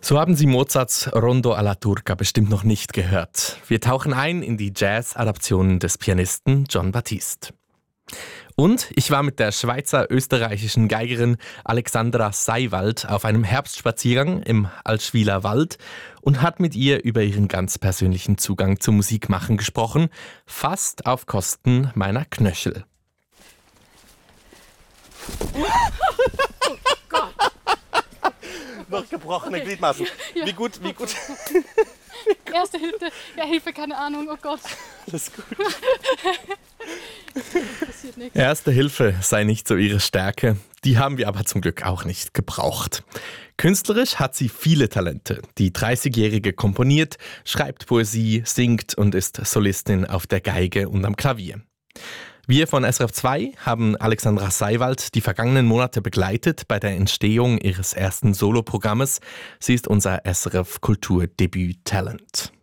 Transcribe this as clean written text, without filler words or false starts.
So haben Sie Mozarts Rondo alla Turca bestimmt noch nicht gehört. Wir tauchen ein in die Jazz-Adaption des Pianisten Jon Batiste. Und ich war mit der schweizer-österreichischen Geigerin Alexandra Seiwald auf einem Herbstspaziergang im Allschwiler Wald und hat mit ihr über ihren ganz persönlichen Zugang zum Musikmachen gesprochen, fast auf Kosten meiner Knöchel. Noch gebrochene Gliedmaßen. Ja. Wie gut? Erste Hilfe, ja Hilfe, keine Ahnung, oh Gott. Alles gut. Passiert nichts. Erste Hilfe sei nicht so ihre Stärke. Die haben wir aber zum Glück auch nicht gebraucht. Künstlerisch hat sie viele Talente. Die 30-Jährige komponiert, schreibt Poesie, singt und ist Solistin auf der Geige und am Klavier. Wir von SRF 2 haben Alexandra Seiwald die vergangenen Monate begleitet bei der Entstehung ihres ersten Soloprogrammes. Sie ist unser SRF Kultur-Debüt-Talent.